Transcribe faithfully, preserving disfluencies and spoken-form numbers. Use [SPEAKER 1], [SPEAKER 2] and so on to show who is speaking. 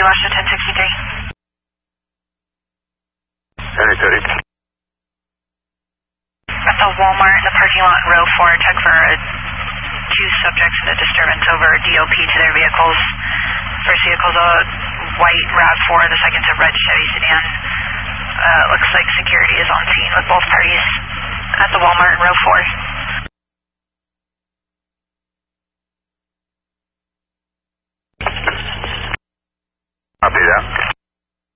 [SPEAKER 1] Washington ten sixty-three.
[SPEAKER 2] Henry thirty.
[SPEAKER 1] At the Walmart in the parking lot in row four, check for uh, two subjects in a disturbance over D O P to their vehicles. First vehicle's a white RAV four, the second's a red Chevy sedan. Uh, looks like security is on scene with both parties at the Walmart in row four.